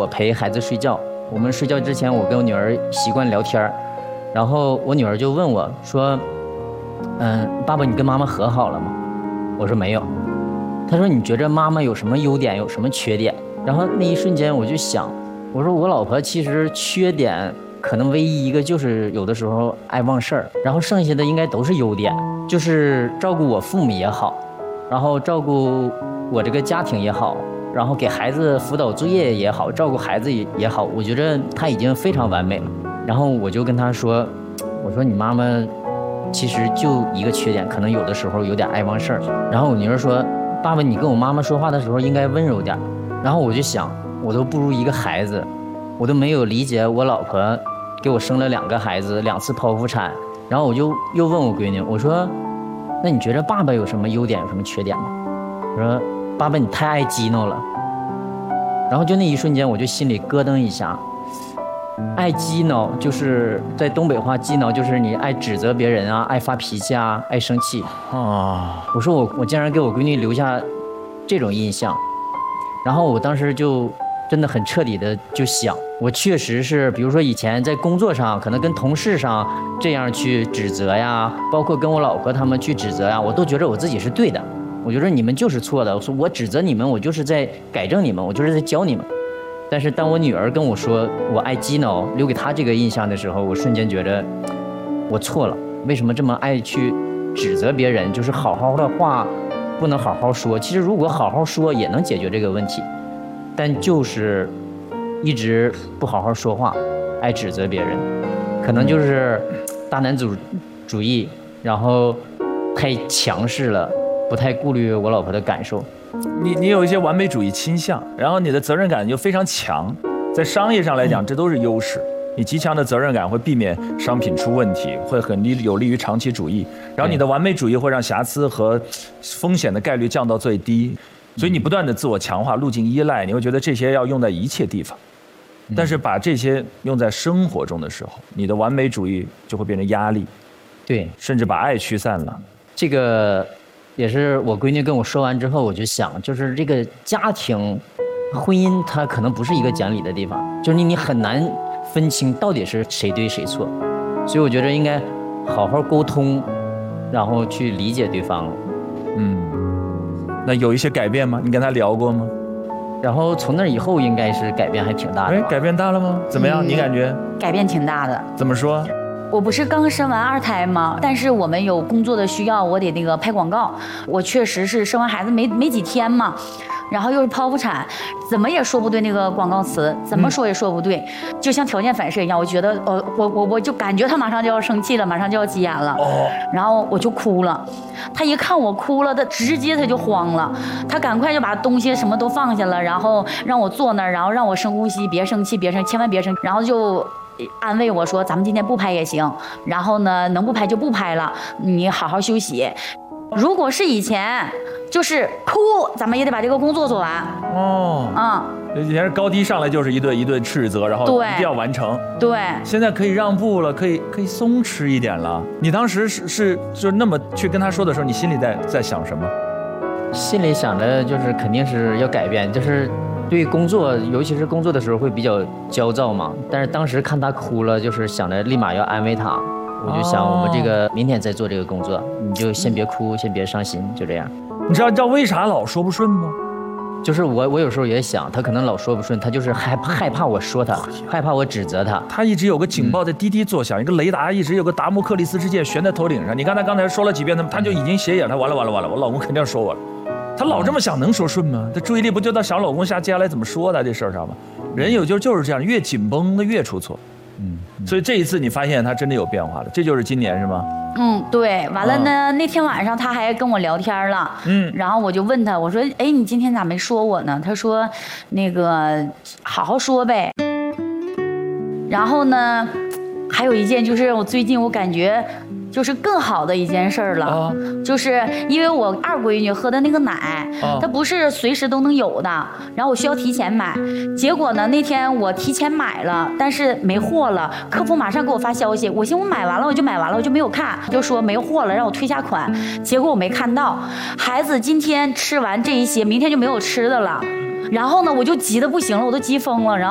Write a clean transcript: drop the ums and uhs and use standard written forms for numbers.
我陪孩子睡觉。我们睡觉之前，我跟我女儿习惯聊天，然后我女儿就问我说：“爸爸，你跟妈妈和好了吗？”我说没有。她说：“你觉着妈妈有什么优点，有什么缺点？”然后那一瞬间我就想，我说我老婆其实缺点可能唯一一个就是有的时候爱忘事儿，然后剩下的应该都是优点，就是照顾我父母也好，然后照顾我这个家庭也好，然后给孩子辅导作业也好，照顾孩子也好，我觉得她已经非常完美了。然后我就跟她说，我说你妈妈其实就一个缺点，可能有的时候有点爱忘事儿。然后我女儿说，爸爸，你跟我妈妈说话的时候应该温柔点。然后我就想，我都不如一个孩子，我都没有理解我老婆给我生了2个孩子，2次剖腹产。然后我就又问我闺女，我说那你觉得爸爸有什么优点，有什么缺点吗？我说爸爸你太爱激怒了。然后就那一瞬间我就心里咯噔一下，爱激恼就是在东北话，激恼就是你爱指责别人啊，爱发脾气啊，爱生气啊。我说我竟然给我闺女留下这种印象。然后我当时就真的很彻底的就想，我确实是比如说以前在工作上可能跟同事上这样去指责呀，包括跟我老婆他们去指责呀，我都觉得我自己是对的，我觉得你们就是错的，我指责你们，我就是在改正你们，我就是在教你们。但是当我女儿跟我说我爱激恼，留给她这个印象的时候，我瞬间觉得我错了，为什么这么爱去指责别人，就是好好的话不能好好说，其实如果好好说也能解决这个问题，但就是一直不好好说话，爱指责别人，可能就是大男子主义，然后太强势了，不太顾虑我老婆的感受。 你有一些完美主义倾向，然后你的责任感就非常强，在商业上来讲这都是优势。你极强的责任感会避免商品出问题，会很有利于长期主义。然后你的完美主义会让瑕疵和风险的概率降到最低，所以你不断的自我强化、路径依赖，你会觉得这些要用在一切地方。但是把这些用在生活中的时候，你的完美主义就会变成压力， 对， 甚至把爱驱散了。 这个也是我闺女跟我说完之后，我就想，就是这个家庭、婚姻，它可能不是一个讲理的地方，就是你很难分清到底是谁对谁错，所以我觉得应该好好沟通，然后去理解对方。 那有一些改变吗？你跟他聊过吗？ 然后从那以后应该是改变还挺大的。 改变大了吗？怎么样？你感觉？ 改变挺大的。 怎么说？ 我不是刚生完2胎吗？但是我们有工作的需要，我得那个拍广告。我确实是生完孩子没几天嘛，然后又是剖腹产，怎么也说不对那个广告词，怎么说也说不对，就像条件反射一样。我觉得我就感觉他马上就要生气了，马上就要急眼了，然后我就哭了。他一看我哭了，他直接他就慌了，他赶快就把东西什么都放下了，然后让我坐那儿，然后让我深呼吸，别生气，别生，千万别生，然后就安慰我说咱们今天不拍也行，然后呢能不拍就不拍了，你好好休息。如果是以前就是哭，咱们也得把这个工作做完。 以前是高低上来就是一顿斥责，然后一定要完成。 对， 现在可以让步了，可以松弛一点了。你当时是就那么去跟他说的时候，你心里在想什么？ 心里想着就是肯定是要改变，就是对工作，尤其是工作的时候会比较焦躁嘛。但是当时看他哭了，就是想着立马要安慰他。我就想我们这个明天再做这个工作，你就先别哭，先别伤心，就这样。 你知道为啥老说不顺吗？ 就是我有时候也想，他可能老说不顺，他就是害怕我说他，害怕我指责他。 他一直有个警报在滴滴作响，一个雷达一直有个达摩克利斯之剑悬在头顶上。你看他刚才说了几遍，他就已经斜眼，他完了，我老公肯定要说我了。他老这么想，能说顺吗？他注意力不就到想老公接下来怎么说的这事儿上吗？人就是这样，越紧绷他越出错。所以这一次你发现他真的有变化了，这就是今年是吗？ 对，完了呢，那天晚上他还跟我聊天了，然后我就问他，我说，哎，你今天咋没说我呢？他说，那个好好说呗。然后呢，还有一件就是我最近我感觉就是更好的一件事儿了，就是因为我2闺女喝的那个奶，它不是随时都能有的，然后我需要提前买，结果呢那天我提前买了，但是没货了，客服马上给我发消息，我寻思我买完了我就买完了，我就没有看，就说没货了，让我退下款，结果我没看到，孩子今天吃完这一些，明天就没有吃的了，然后呢我就急得不行了，我都急疯了，然后